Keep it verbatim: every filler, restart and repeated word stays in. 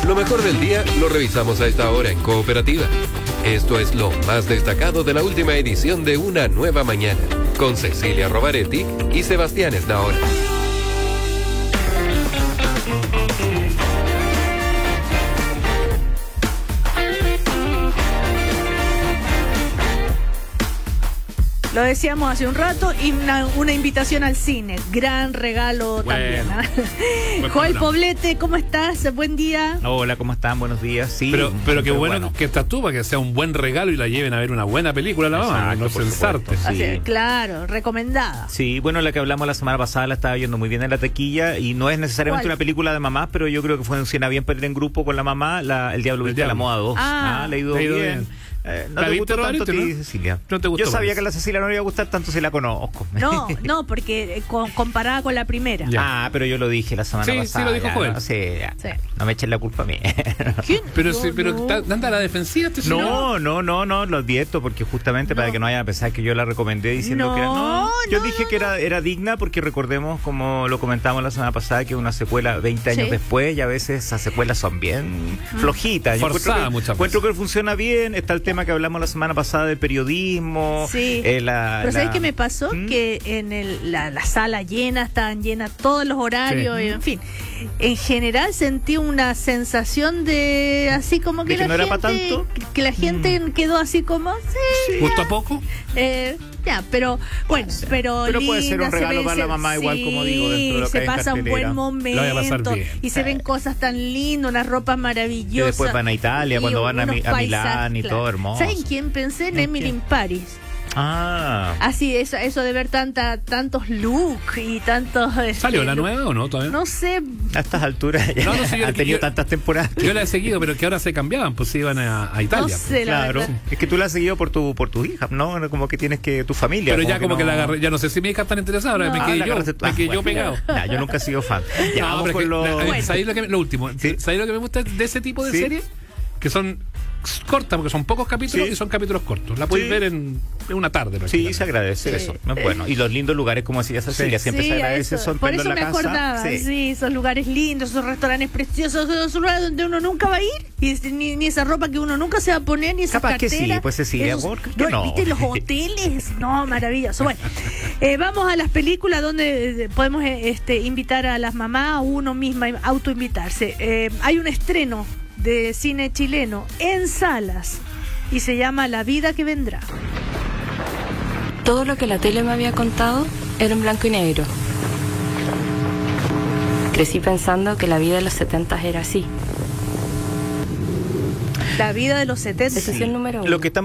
Lo mejor del día lo revisamos a esta hora en Cooperativa. Esto es lo más destacado de la última edición de Una Nueva Mañana, con Cecilia Rovaretti y Sebastián Esnaola. Lo decíamos hace un rato, y una, una invitación al cine. Gran regalo bueno, también. ¿eh? Joel Poblete, ¿cómo estás? Buen día. Hola, ¿cómo están? Buenos días. Sí, pero pero qué bueno, bueno que estás tú para que sea un buen regalo y la lleven a ver una buena película a la mamá, no censarte. Sí. Así, claro, recomendada. Sí, bueno, la que hablamos la semana pasada la estaba viendo muy bien en la taquilla y no es necesariamente ¿Cuál? Una película de mamás, pero yo creo que funciona bien para ir en grupo con la mamá, la, El Diablo Viste a la Moda dos. Ah, ah le ha ido, ido bien. bien. Eh, no ¿La te viste, gustó tanto a ti, ¿no? Cecilia? No te gustó. Yo sabía que a la Cecilia no le iba a gustar tanto si la conozco. No, no, porque eh, con, comparada con la primera. Ya. Ah, pero yo lo dije la semana sí, pasada. Sí, lo dijo ya, Joel. No, sí, ya, sí. No me echen la culpa a mí. ¿Quién? Pero, no, sí, pero no. anda a la defensiva este señor. No, no, no, no, lo advierto porque justamente no. para que no vayan a pensar que yo la recomendé diciendo no, que era... No, yo no, dije no, que era, era digna porque recordemos, como lo comentamos la semana pasada, que una secuela veinte años sí. después y a veces esas secuelas son bien mm. flojitas. Forzada muchas veces. Encuentro que funciona bien, está el tema que hablamos la semana pasada del periodismo. Sí. Eh, la, pero ¿sabes la... qué me pasó? ¿Mm? Que en el, la, la sala llena, estaban llenas todos los horarios, sí. y, en fin. En general sentí una sensación de así como que, ¿De que la no era gente, para tanto? que la gente mm. quedó así como, sí, ¿Gustó ya. a poco? Eh, ya, pero bueno, sí. pero, pero linda, puede ser un regalo para la mamá, sí, igual como digo, dentro de lo que se hay en pasa un cartelera. buen momento Lo voy a pasar bien. y se ven cosas tan lindas, unas ropas maravillosas. Y después van a Italia, y cuando van a, unos a Milán y claro. todo hermoso. ¿Saben quién pensé? En ¿En Emily quién? in Paris. Ah. Así, eso, eso de ver tanta, tantos looks y tantos... ¿Salió este, la nueva o no todavía? No sé. A estas alturas ya No, no sé, yo- han tenido yo- tantas temporadas. Yo la he seguido, pero que ahora se cambiaban, pues se iban a, a Italia. No sé, la Claro, verdad. es que tú la has seguido por tu por tus hijas, ¿no? Como que tienes que tu familia. Pero ya como que, no... la agarré, ya no sé si mi hija está interesada, ahora No. me Ah, quedé la yo, agarraste tú. me Ah, quedé bueno. yo pegado. Ya, yo nunca he sido fan. Ya, No, vamos pero con es que, lo... la- Bueno. ¿sabéis lo que me- lo último? Sí. ¿Sabéis lo que me gusta de ese tipo de Sí. series? Que son cortas, porque son pocos capítulos Sí. y son capítulos cortos. La puedes Sí. ver en, en una tarde. Sí, prácticamente. se agradece Sí. eso. No, bueno, y los lindos lugares, como decía Cecilia, siempre Sí, se a agradece eso. son Por prendo eso en me la casa. acordaba, sí. Sí. esos lugares lindos, esos restaurantes preciosos, esos lugares donde uno nunca va a ir, y ni, ni esa ropa que uno nunca se va a poner, ni esas Capaz que carteras. sí, pues, Cecilia, esos- ¿por qué no? ¿Viste los hoteles? No, maravilloso. Bueno, eh, vamos a las películas donde eh, podemos eh, este, invitar a las mamás, a uno misma, autoinvitarse. Eh, hay un estreno de cine chileno en salas y se llama La vida que vendrá. Todo lo que la tele me había contado era en blanco y negro. Crecí pensando que la vida de los setentas era así. La vida de los setenta. Decisión número uno. Lo que está